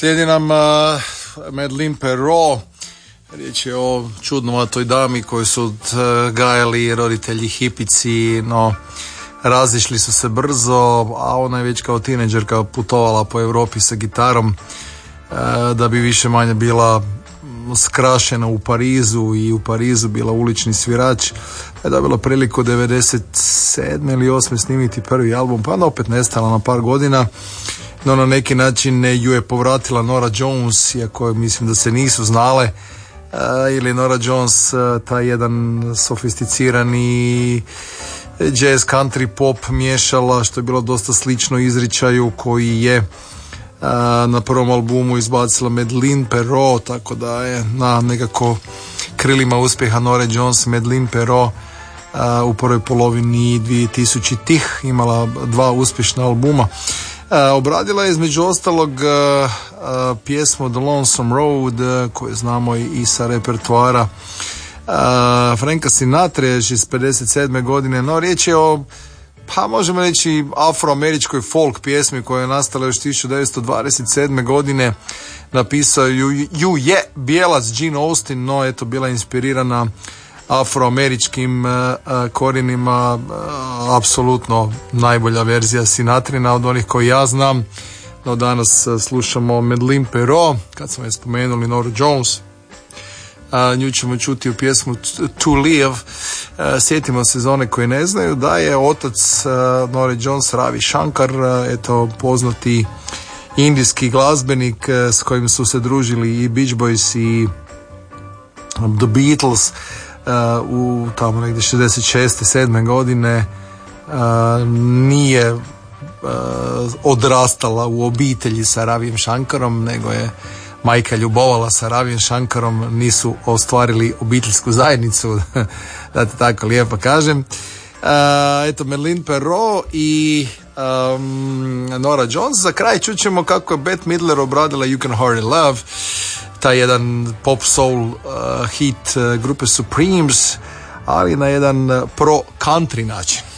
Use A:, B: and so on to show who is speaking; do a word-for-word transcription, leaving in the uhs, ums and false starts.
A: Slijedi nam uh, Madeleine Perrault. Riječ je o čudnovatoj dami koju su odgajali roditelji hipici, no razišli su se brzo, a ona je već kao tineđerka putovala po Europi sa gitarom uh, da bi više manje bila skrašena u Parizu i u Parizu bila ulični svirač. Je dobila priliku devedeset sedme ili osme snimiti prvi album, pa onda opet nestala na par godina, no na neki način ju je povratila Nora Jones, iako mislim da se nisu znale, uh, ili Nora Jones, uh, taj jedan sofisticirani jazz, country, pop miješala, što je bilo dosta slično izričaju koji je Uh, na prvom albumu izbacila Madeleine Perrault, tako da je na nekako krilima uspjeha Nore Jones Madeleine Perrault uh, u prvoj polovini dvije tisućitih imala dva uspješna albuma. Uh, obradila je između ostalog uh, uh, pjesmu The Lonesome Road, uh, koju znamo i, i sa repertoara uh, Franka Sinatra iz pedeset sedme godine, no riječ je o, pa možemo reći, afroameričkoj folk pjesmi koja je nastala još tisuću devetsto dvadeset sedme godine. Napisao ju, ju je bijelac Gene Austin, no eto bila inspirirana afroameričkim uh, korijenima. Uh, apsolutno najbolja verzija Sinatrina od onih koji ja znam. No danas uh, slušamo Madeleine Perrault, kad smo je spomenuli Nora Jones. Uh, nju ćemo čuti u pjesmu To Live. Uh, sjetimo se za one koji ne znaju da je otac uh, Nore Jones Ravi Shankar, uh, eto poznati indijski glazbenik uh, s kojim su se družili i Beach Boys i The Beatles uh, u tamo negdje šezdeset šeste sedme godine. Uh, nije uh, odrastala u obitelji sa Ravijem Shankarom, nego je majka ljubovala sa Ravijem Shankarom, nisu ostvarili obiteljsku zajednicu, da te tako lijepo kažem. Uh, eto, Madeleine Perrault i um, Nora Jones. Za kraj čućemo kako je Bette Midler obradila You Can Hardly Love, taj jedan pop soul uh, hit uh, grupe Supremes, ali na jedan uh, pro country način.